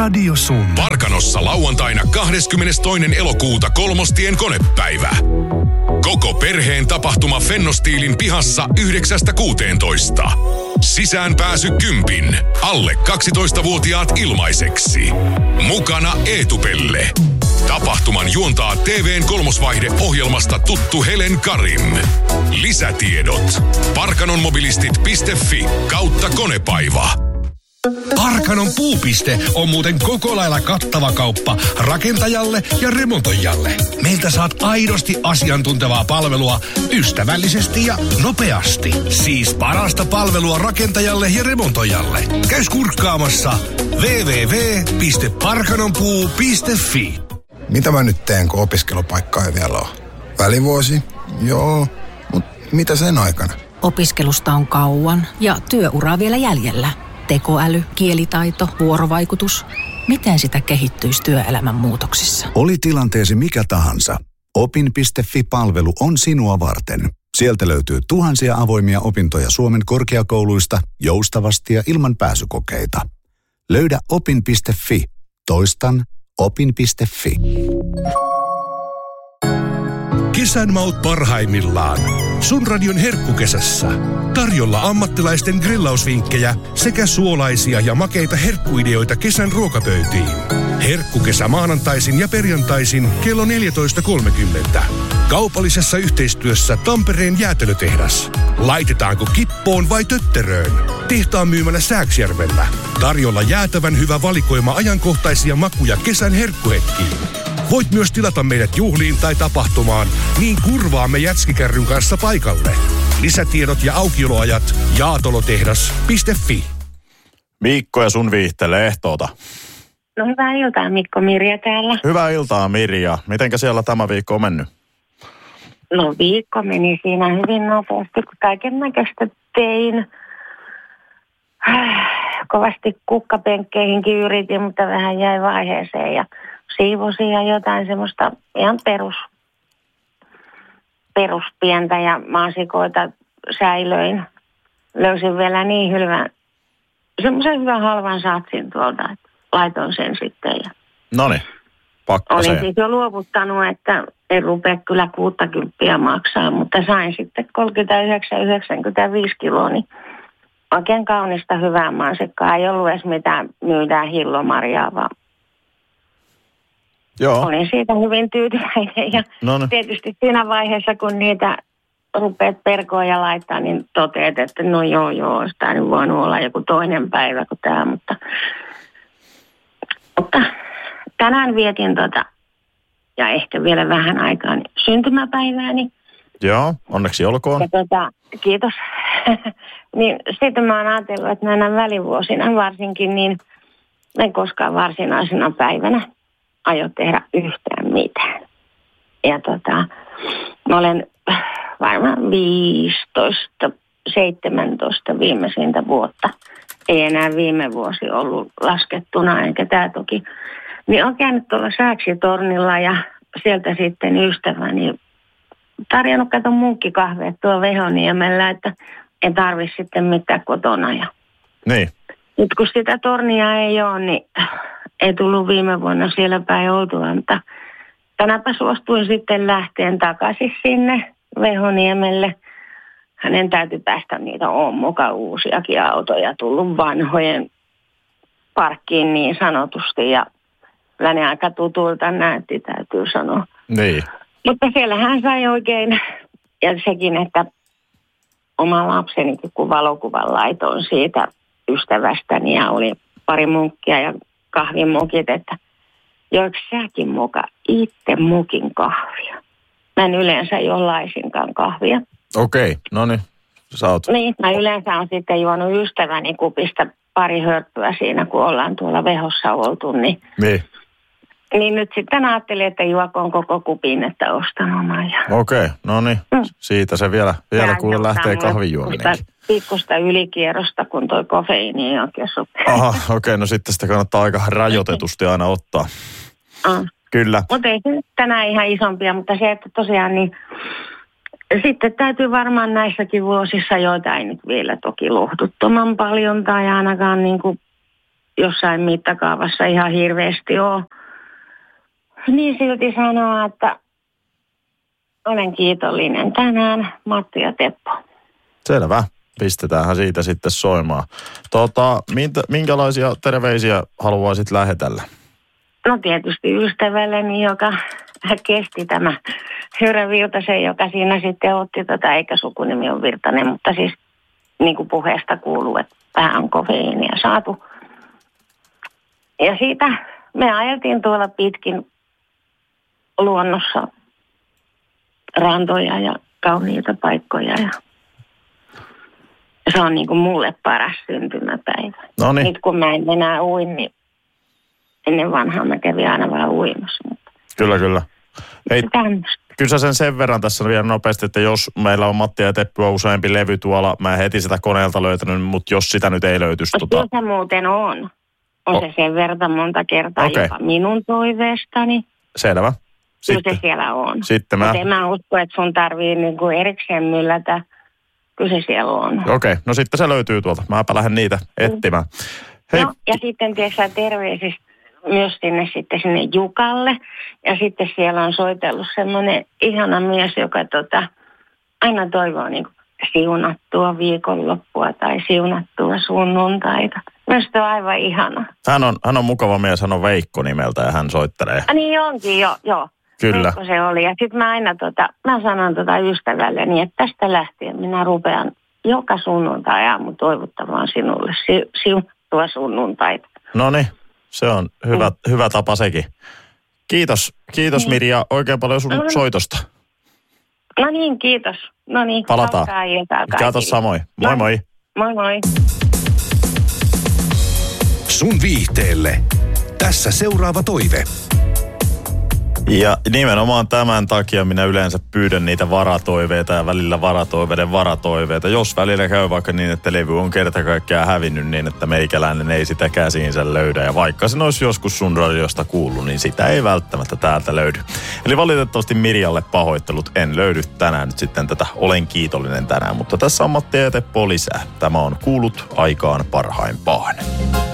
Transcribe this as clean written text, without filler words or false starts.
Radio Sun. Parkanossa lauantaina 22. elokuuta Kolmostien konepäivä. Koko perheen tapahtuma Fennostiilin pihassa 9–16. Sisään pääsy 10. Alle 12-vuotiaat ilmaiseksi. Mukana Eetupelle. Tapahtuman juontaa TVn kolmosvaihde-ohjelmasta tuttu Helen Karim. Lisätiedot parkanonmobilistit.fi/konepäivä. Parkanon puupiste on muuten koko lailla kattava kauppa rakentajalle ja remontoijalle. Meiltä saat aidosti asiantuntevaa palvelua ystävällisesti ja nopeasti. Siis parasta palvelua rakentajalle ja remontoijalle. Käy kurkkaamassa www.parkanonpuu.fi. Mitä mä nyt teen, kun opiskelupaikkaa ei vielä ole? Välivuosi? Joo, mutta mitä sen aikana? Opiskelusta on kauan ja työuraa vielä jäljellä. Tekoäly, kielitaito, vuorovaikutus. Miten sitä kehittyisi työelämän muutoksissa? Oli tilanteesi mikä tahansa. Opin.fi-palvelu on sinua varten. Sieltä löytyy tuhansia avoimia opintoja Suomen korkeakouluista joustavasti ja ilman pääsykokeita. Löydä opin.fi. Toistan opin.fi. Kesän maut parhaimmillaan. Sun radion herkkukesässä. Tarjolla ammattilaisten grillausvinkkejä sekä suolaisia ja makeita herkkuideoita kesän ruokapöytiin. Herkkukesä maanantaisin ja perjantaisin kello 14.30. Kaupallisessa yhteistyössä Tampereen jäätelötehdas. Laitetaanko kippoon vai tötteröön? Tehtaan myymänä Sääksjärvellä. Tarjolla jäätävän hyvä valikoima ajankohtaisia makuja kesän herkkuhetkiin. Voit myös tilata meidät juhliin tai tapahtumaan, niin kurvaamme jätskikärryn kanssa paikalle. Lisätiedot ja aukioloajat jaatolotehdas.fi. Mikko ja sun viihtelee ehtoota. No hyvää iltaa, Mikko, Mirja täällä. Hyvää iltaa, Mirja. Mitenkä siellä tämä viikko on mennyt? No viikko meni siinä hyvin nopeasti, kun kaiken näköistä tein. Kovasti kukkapenkkeihinkin yritin, mutta vähän jäi vaiheeseen ja siivosin ja jotain semmoista ihan peruspientä ja maasikoita säilöin. Löysin vielä niin semmoisen hyvän halvan satsin tuolta, että laitoin sen sitten. Noniin, pakko olin siis jo luovuttanut, että en rupea kyllä 60 maksaa, mutta sain sitten 39,95 kiloa, niin oikein kaunista hyvää maasikkaa. Ei ollut edes mitään myydään hillomarjaa, vaan joo. Olin siitä hyvin tyytyväinen ja tietysti siinä vaiheessa, kun niitä rupeat perkoon ja laittaa, niin toteat, että no joo, olisi tämä nyt voinut olla joku toinen päivä kuin tämä, mutta tänään vietin ja ehkä vielä vähän aikaa niin syntymäpäivääni. Joo, onneksi olkoon. Ja kiitos. Niin sitten mä oon ajatellut, että näinä välivuosina varsinkin, niin en koskaan varsinaisena päivänä aio tehdä yhtään mitään. Ja mä olen varmaan 17 viimeisintä vuotta. Ei enää viime vuosi ollut laskettuna, eikä tämä toki. Niin on käynyt tuolla Sääksitornilla ja sieltä sitten ystäväni tarjonnut kato munkkikahveet tuolla Vehoniemellä, että en tarvitse sitten mitään kotona. Ja niin. Nyt kun sitä tornia ei ole, niin ei tullut viime vuonna siellä päin oltua, mutta tänäpä suostuin sitten lähteen takaisin sinne Vehoniemelle. Hänen täytyy päästä niitä on mukaan uusiakin autoja tullut vanhojen parkkiin niin sanotusti ja kyllä ne aika tutulta näytti, täytyy sanoa. Niin. Mutta siellä hän sai oikein, ja sekin, että oma lapsenikin kun valokuvan laitoin siitä ystävästäni ja oli pari munkkia ja kahvimukit, että joiko säkin muka itse mukin kahvia? Mä en yleensä juo laisinkaan kahvia. Okei, no niin, sä oot. Niin, mä yleensä on sitten juonut ystäväni kupista pari hörppyä siinä, kun ollaan tuolla Vehossa oltu, niin. Niin nyt sitten ajattelin, että juokoon koko kupin, että ostan oman. Okei, no niin, siitä se vielä kun lähtee kahvijuominenkin. Pikkusta ylikierrosta, kun toi kofeiini ei oikein sopii. Aha, okei, no sitten sitä kannattaa aika rajoitetusti aina ottaa. Kyllä. Mutta ei se tänään ihan isompia, mutta se, että tosiaan niin sitten täytyy varmaan näissäkin vuosissa, joita ei nyt vielä toki lohduttoman paljon tai ainakaan niin kuin jossain mittakaavassa ihan hirveästi ole. Niin silti sanoa, että olen kiitollinen tänään, Matti ja Teppo. Selvä. Pistetäänhän siitä sitten soimaan. Minkälaisia terveisiä haluaisit lähetellä? No tietysti ystävälleni, joka kesti tämä Hyrö Virtasen, joka siinä sitten otti eikä sukunimi on Virtanen, mutta siis niin kuin puheesta kuuluu, että vähän on kofeiinia saatu. Ja siitä me ajeltiin tuolla pitkin luonnossa rantoja ja kauniita paikkoja ja se on niin kuin mulle paras syntymäpäivä. Noniin. Nyt kun mä en enää uin, niin ennen vanhaa mä kävin aina vaan uimassa. Mutta Kyllä. Hei, kyllä sen verran tässä vielä nopeasti, että jos meillä on Mattia ja Teppyä useampi levy tuolla, mä en heti sitä koneelta löytänyt, mutta jos sitä nyt ei löytyisi. Kyllä se muuten on. On se sen verran monta kertaa jopa minun toiveestani. Selvä. Kyllä se siellä on. Sitten mutta en mä usko, että sun tarvii niinku erikseen myllätä. Kyllä se siellä on. Okei, no sitten se löytyy tuolta. Mäpä lähden niitä etsimään. Hei. No, ja sitten tiedätkö terveisistä myös sinne Jukalle. Ja sitten siellä on soitellut semmoinen ihana mies, joka aina toivoo niin kuin siunattua viikonloppua tai siunattua sunnuntaita. Minusta on aivan ihana. Hän on mukava mies, hän on Veikko nimeltä ja hän soittelee. Niin onkin, joo. Kyllä. Veikko se oli. Ja sitten mä aina mä sanon ystävälleni, että tästä lähtien minä rupean joka sunnuntai aamu toivottamaan sinulle siunattua sunnuntaita. Noniin, se on hyvä tapa sekin. Kiitos Mirja oikein paljon sun soitosta. No niin, kiitos. No niin, palataan. Kiitos samoin. Moi moi. Moi moi. Sun viihteelle. Tässä seuraava toive. Ja nimenomaan tämän takia minä yleensä pyydän niitä varatoiveita ja välillä varatoiveita. Jos välillä käy vaikka niin, että levy on kerta kaikkiaan hävinnyt niin, että meikäläinen ei sitä käsiinsä löydä. Ja vaikka sen olisi joskus sun radiosta kuullut, niin sitä ei välttämättä täältä löydy. Eli valitettavasti Mirjalle pahoittelut. En löydy tänään nyt sitten tätä Olen kiitollinen tänään. Mutta tässä on Matti ja Teppo lisää. Tämä on Kuulut aikaan parhaimpaan.